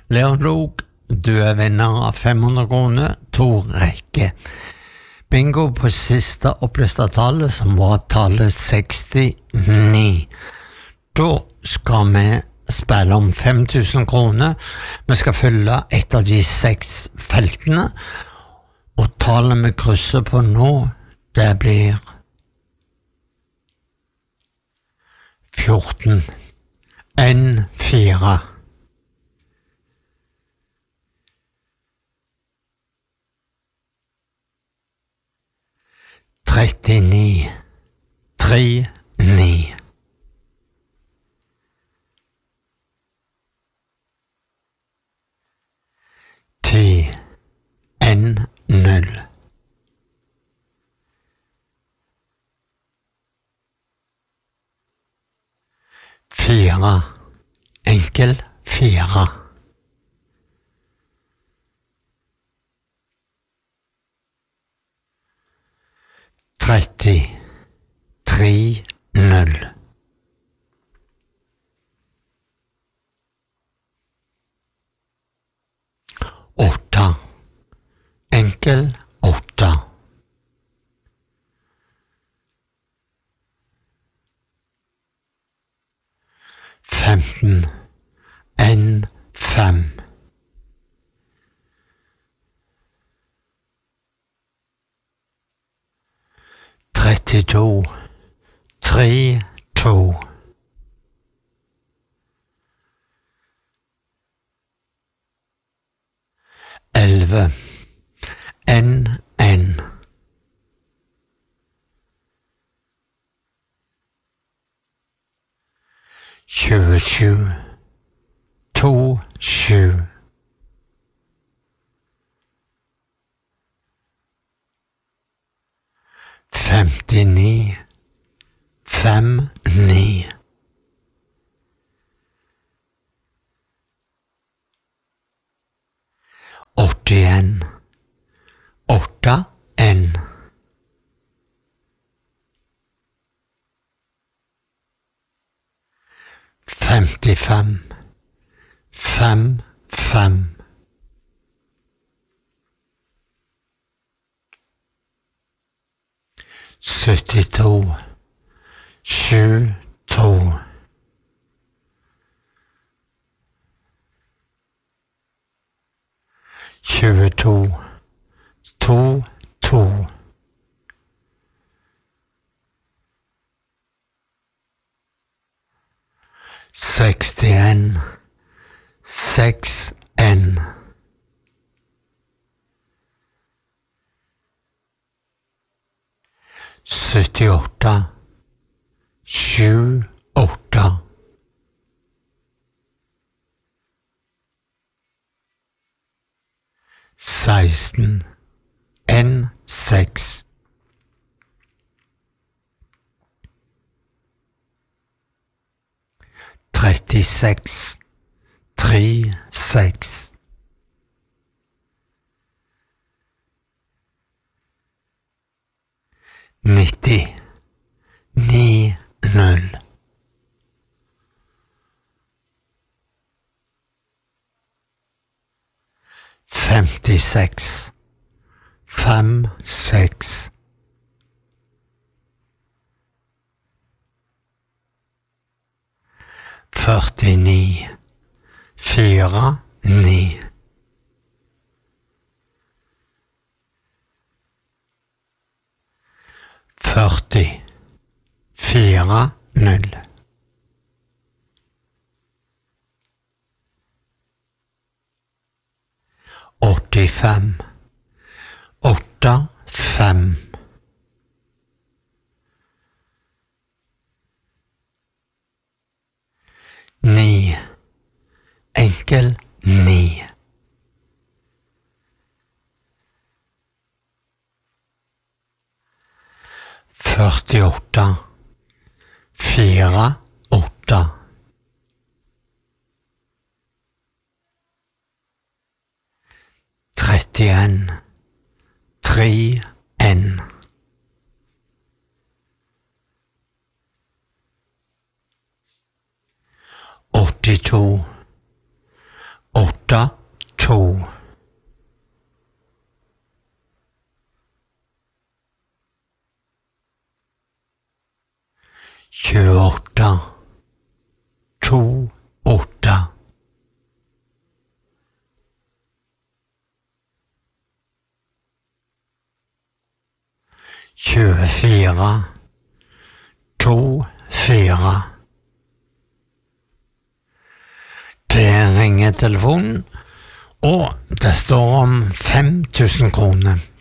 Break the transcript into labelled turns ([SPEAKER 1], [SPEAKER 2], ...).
[SPEAKER 1] Leon Lok, du er vinner av 500 kroner, 2 rekker. Bingo på siste opplyste tallet, som var tallet 69. Da skal vi spille om 5000 kroner. Vi skal fylle et av de 6 feltene, og tallet vi krysser på nå, det blir 14. N4. 39. 39. 10. N0. 4. Enkel 4. 30. 3. 0. 8. Enkel 8. 15. N5. 32. 3. 2. 11. NN. 27. 2. 7. 59. 5. 9. 81. 8. N. 55. 5. 5. 72. 7. 2. 22. 2. 2. 61. 6. N. 78. 7. 8. 16. N6. 36. 3. 6. 90. 9. 0. 56. 5. 6. 49. 4. 9. 40. 4. 0. 85. 8. 5. 9. Enkel 9. 48. 4. 8. 31. 3. N. 82. 8. 2 28 2 8 24 2 4 Det ringer telefonen, og det står om 5 000 kroner.